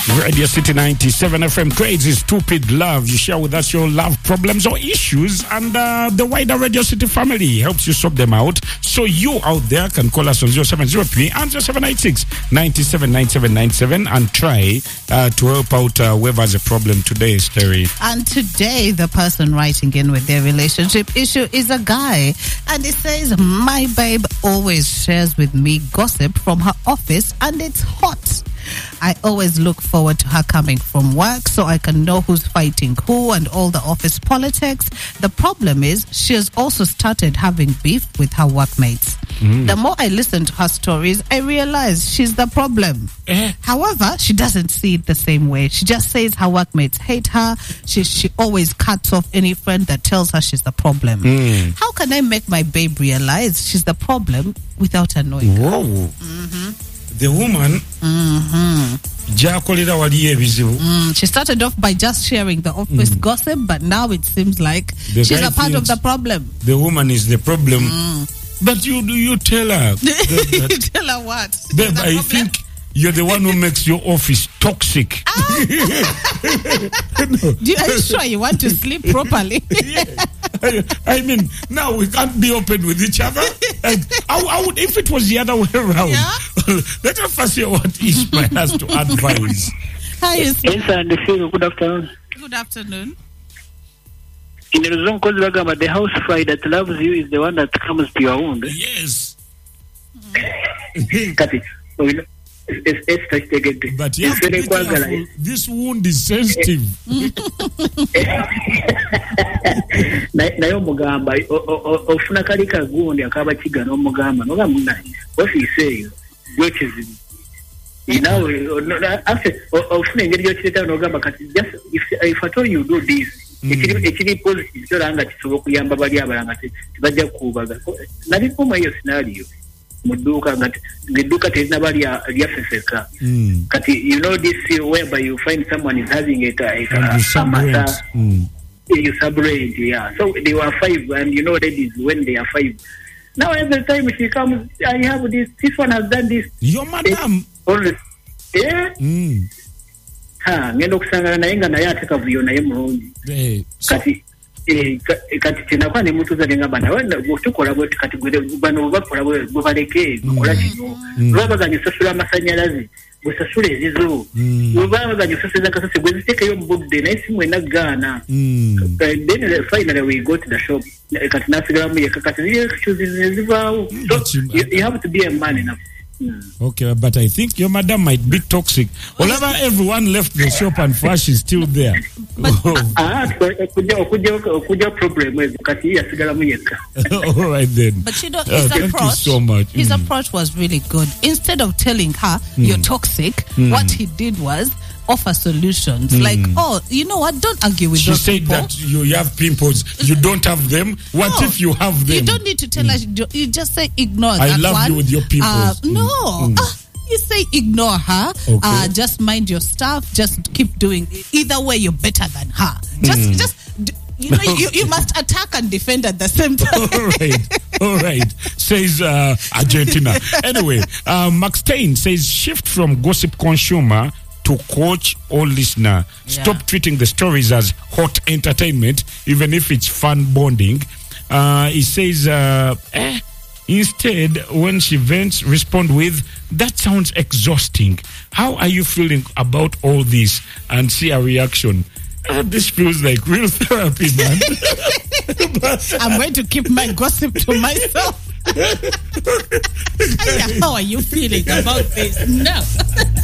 Radio City 97 FM, Crazy Stupid Love. You share with us your love problems or issues, and the wider Radio City family helps you sort them out. So you out there can call us on 0703 and 0796 97 97 97 and try to help out whoever has a problem today, Terry. And today, the person writing in with their relationship issue is a guy. And it says, my babe always shares with me gossip from her office, and it's hot. I always look forward to her coming from work so I can know who's fighting who and all the office politics. The problem is she has also started having beef with her workmates. The more I listen to her stories, I realize she's the problem. However, she doesn't see it the same way. She just says her workmates hate her. She always cuts off any friend that tells her she's the problem. How can I make my babe realize she's the problem without annoying her? Whoa. The woman, she started off by just sharing the office gossip, but now it seems like she's a part of the problem. The woman is the problem. But you tell her. You tell her what? Babe, I think you're the one who makes your office toxic. Are you sure you want to sleep properly? I mean, now we can't be open with each other. I would, if it was the other way around. Yeah? Let us first hear what Ishmael has to advise. Hi, Ishmael. Yes, and good afternoon. Good afternoon. In the zone called Ragama, the house fly that loves you is the one that comes to your wound. Yes. But you have to be careful. This wound is sensitive. Nayo mugamba ofuna kali kagundi akaba kigana omugamba noga munna what he say which is after ofuna engeri yokireta nogamba kati just if at all you do this ekiri positive kyolanga kisobola okuyamba bali abalanga tebajja kukubaga nali koma hiyo scenario muduka ngati ngeduka tena bali lyafefeka kati you know this whereby you find someone is having a you separate, yeah. So they were 5, and you know ladies when they are 5. Now every time she comes, I have this one has done this. Your madam. Yeah. Ngendo kusangana na yenga na yateka vuyo na yemurundi. Kati tena kwa ne mutu za nenga bana wenda tukola bwe kati gwe bano bakola bwe baleke kola kino. Lwabaganye sosula amasanyalazi. Busasule ezizo ubaganye soseza kasose gwe ziteka yo mbudde na isimu enagana then finally we go to the shop kati nasigala mu yakati zivaawo so you have to be a man enough. Okay, but I think your madam might be toxic. Whenever everyone left the shop and Flash is still there. Kuja problem kati yasigala mu yeka. All right then. But you know, thank you so much. His approach was really good. Instead of telling her you're toxic, what he did was offer solutions like, oh, you know what, don't argue with those people. She said that you have pimples, you don't have them. What if you have them? You don't need to tell her, you just say ignore that one. I love you with your pimples. You say ignore her, okay. Just mind your stuff, just keep doing it. Either way, you're better than her. Just you know, you must attack and defend at the same time. All right, says Argentina. Anyway, Max Stein says shift from gossip consumer to coach or listener. Stop treating the stories as hot entertainment, even if it's fun bonding. He says, instead, when she vents, respond with, that sounds exhausting. How are you feeling about all this? And see a reaction. This feels like real therapy, man. I'm going to keep my gossip to myself. How are you feeling about this? No.